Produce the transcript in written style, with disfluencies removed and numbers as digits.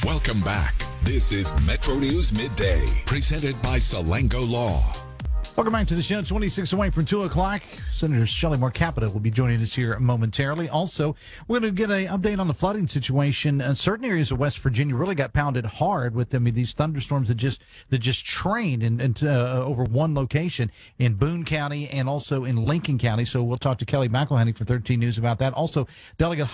Welcome back. This is Metro News Midday, presented by Salango Law. Welcome back to the show. 26 away from 2 o'clock. Senator Shelley Moore Capito will be joining us here momentarily. Also, we're going to get an update on the flooding situation. Certain areas of West Virginia really got pounded hard with these thunderstorms that just trained over one location in Boone County and also in Lincoln County. So we'll talk to Kelly McElhenney for 13 News about that. Also, Delegate